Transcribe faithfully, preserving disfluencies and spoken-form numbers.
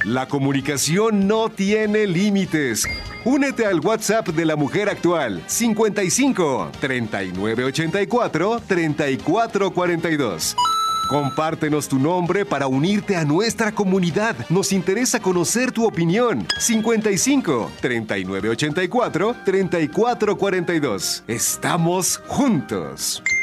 La comunicación no tiene límites. Únete al WhatsApp de la mujer actual cincuenta y cinco, treinta y nueve ochenta y cuatro, treinta y cuatro cuarenta y dos. Compártenos tu nombre para unirte a nuestra comunidad. Nos interesa conocer tu opinión. cincuenta y cinco, treinta y nueve ochenta y cuatro, treinta y cuatro cuarenta y dos. Estamos juntos.